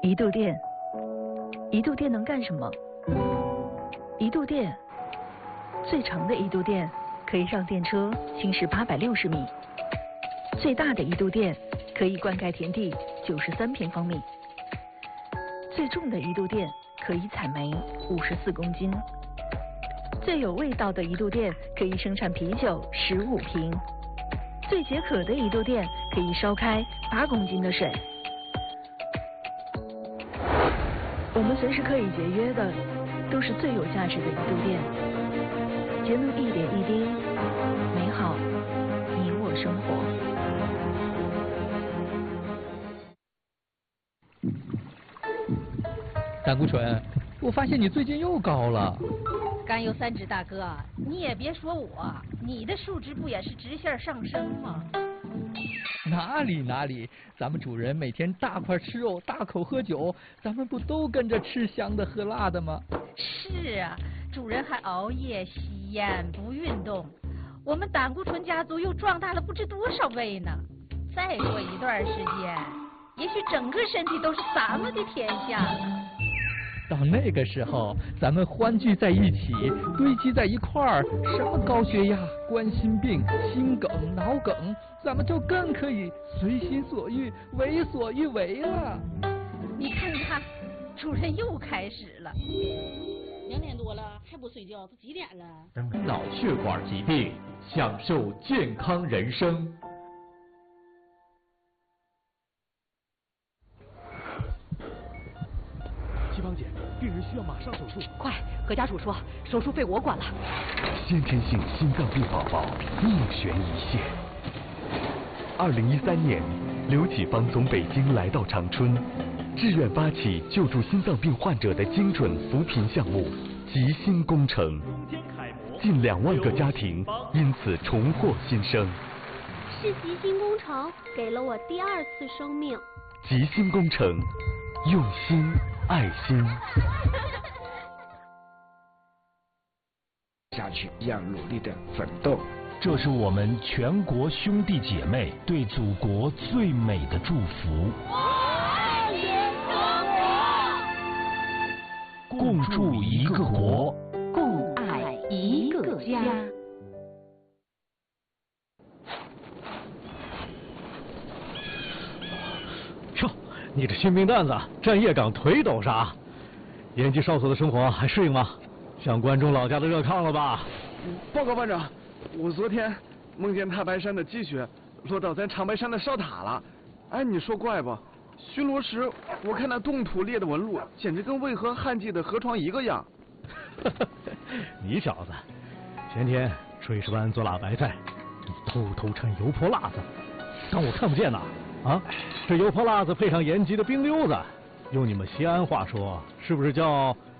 一度电，一度电能干什么？一度电，最长的一度电可以让电车行驶860米，最大的一度电可以灌溉田地93平方米，最重的一度电可以采煤54公斤，最有味道的一度电可以生产啤酒15瓶，最解渴的一度电可以烧开8公斤的水。我们随时可以节约的，都是最有价值的一度电。节能一点一滴，美好你我生活。 胆固醇，我发现你最近又高了。 甘油三酯大哥，你也别说我，你的数值不也是直线上升吗？ 哪里，咱们主人每天大块吃肉，大口喝酒，咱们不都跟着吃香的喝辣的吗？ 是啊，主人还熬夜吸烟不运动，我们胆固醇家族又壮大了不知多少倍呢。再过一段时间，也许整个身体都是咱们的天下了。 到那个时候，咱们欢聚在一起，堆积在一块儿，什么高血压、冠心病、心梗、脑梗，咱们就更可以随心所欲、为所欲为了。 你看看，主人又开始了。 2点多了还不睡觉，都几点了？ 脑血管疾病，享受健康人生。 齐芳姐，病人需要马上手术。 快，何家属说手术费我管了。 先天性心脏病宝宝命悬一线。2013年，刘启芳从北京来到长春，志愿发起救助心脏病患者的精准扶贫项目“吉心工程”，近2万个家庭因此重获新生。 是吉心工程给了我第2次生命。 吉心工程，用心爱心。 下去一样努力的奋斗， 这是我们全国兄弟姐妹对祖国最美的祝福。共筑一个国， 共爱一个家。 哟，你这新兵蛋子，站夜岗腿抖啥？延吉哨所的生活还适应吗？像关中老家的热炕了吧？ 报告班长，我昨天梦见太白山的积雪落到咱长白山的哨塔了。哎，你说怪不？巡逻时我看那冻土裂的纹路，简直跟渭河旱季的河床一个样。 你小子，前天炊事班做辣白菜，你偷偷掺油泼辣子，当我看不见呐？啊，这油泼辣子配上延吉的冰溜子，用你们西安话说，是不是叫